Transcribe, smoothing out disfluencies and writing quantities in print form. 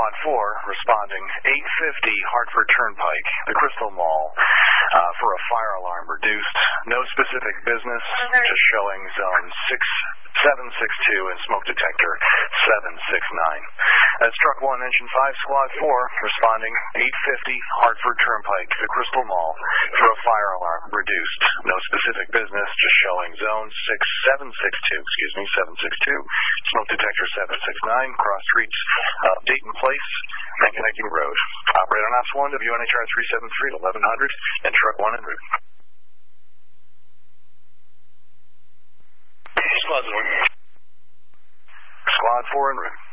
Squad 4 responding 850 Hartford Turnpike, the Crystal Mall, for a fire alarm reduced. No specific business, just showing zone 762 and smoke detector 769. That's Truck 1, Engine 5, Squad 4, responding 850 Hartford Turnpike, the Crystal Mall, for a fire alarm reduced. No specific business, just showing zone 762, smoke detector 769, cross streets Dayton Place and connecting road. Operator on Ops 1, WNHR 373 to 1100, and Truck 1 en route. Squad 4 en route.